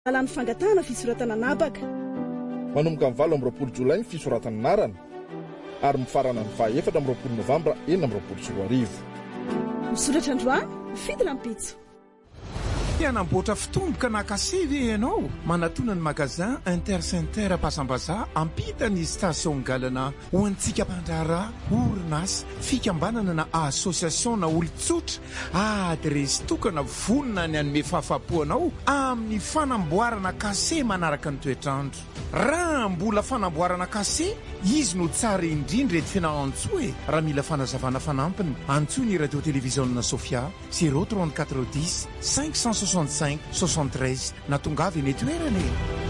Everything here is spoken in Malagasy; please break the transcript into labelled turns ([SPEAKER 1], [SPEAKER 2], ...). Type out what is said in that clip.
[SPEAKER 1] Alany fangatahana fisoratana nabaka.
[SPEAKER 2] Manomboka ny 7 Jolay ny fisoratana narana ary mifarana ny 4 Novambra 2024.
[SPEAKER 1] Misoratra androany Fidina Mpitso.
[SPEAKER 3] Namboatra fitomboka na kasivy ianao manatona ny magazin Intercenter Pasambaza ampita ny station galana ho antsika mpandrara orinasa fikambanana na association na olon-tsotra adresy tokana vonona ny anome fahafapoanao amin'ny fanamboarana kase manaraka ny toetrandro. Raha mbola fanamboarana kase izy no tsara indrindra eto fianahantsoe raha mila fanazavana fanampiny antsoy ny radio télévision Sofia 034 10 565 73 na tongavy ny toerana.